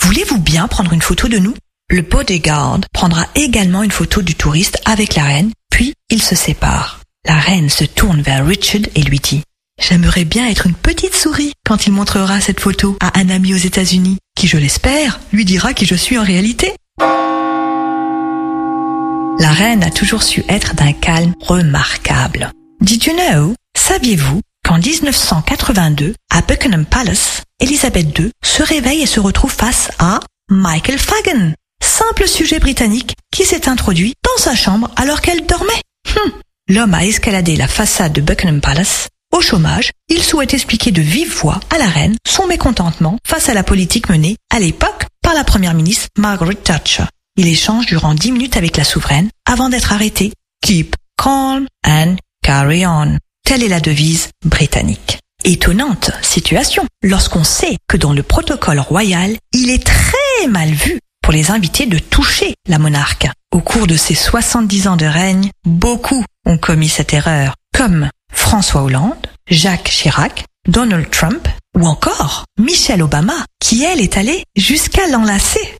Voulez-vous bien prendre une photo de nous ? Le bodyguard prendra également une photo du touriste avec la reine, puis ils se séparent. La reine se tourne vers Richard et lui dit « J'aimerais bien être une petite souris quand il montrera cette photo à un ami aux États-Unis, qui, je l'espère, lui dira qui je suis en réalité. » La reine a toujours su être d'un calme remarquable. Did you know? Saviez-vous qu'en 1982, à Buckingham Palace, Elisabeth II se réveille et se retrouve face à Michael Fagan, simple sujet britannique qui s'est introduit dans sa chambre alors qu'elle dormait. L'homme a escaladé la façade de Buckingham Palace. Au chômage, il souhaite expliquer de vive voix à la reine son mécontentement face à la politique menée à l'époque par la première ministre Margaret Thatcher. Il échange durant 10 minutes avec la souveraine avant d'être arrêté. Keep calm and carry on. Telle est la devise britannique. Étonnante situation lorsqu'on sait que dans le protocole royal, il est très mal vu pour les invités de toucher la monarque. Au cours de ses 70 ans de règne, beaucoup ont commis cette erreur, comme François Hollande, Jacques Chirac, Donald Trump ou encore Michelle Obama, qui elle est allée jusqu'à l'enlacer.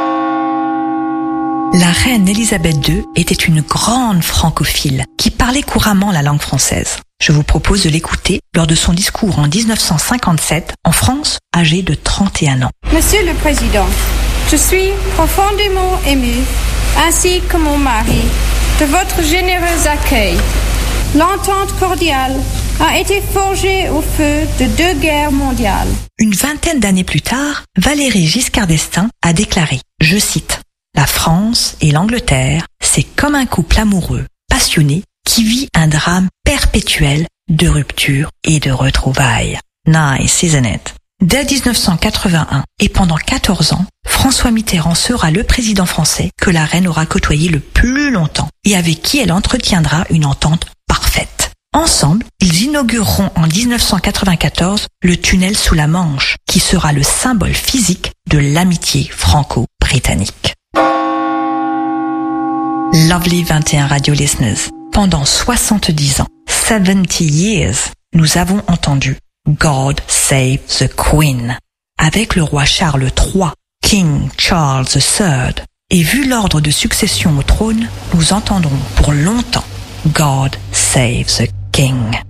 La reine Elisabeth II était une grande francophile qui parlait couramment la langue française. Je vous propose de l'écouter lors de son discours en 1957 en France, âgée de 31 ans. Monsieur le Président, je suis profondément émue, ainsi que mon mari, de votre généreux accueil. L'entente cordiale a été forgée au feu de 2 guerres mondiales. Une vingtaine d'années plus tard, Valéry Giscard d'Estaing a déclaré, je cite, « La France et l'Angleterre, c'est comme un couple amoureux, passionné, qui vit un drame perpétuel de rupture et de retrouvailles. » Nice, isn't it? Dès 1981 et pendant 14 ans, François Mitterrand sera le président français que la reine aura côtoyé le plus longtemps et avec qui elle entretiendra une entente parfaite. Ensemble, ils inaugureront en 1994 le tunnel sous la Manche, qui sera le symbole physique de l'amitié franco-britannique. Lovely 21 Radio Listeners, pendant 70 ans, 70 years, nous avons entendu God Save the Queen. Avec le roi Charles III, King Charles III, et vu l'ordre de succession au trône, nous entendrons pour longtemps God Save the King.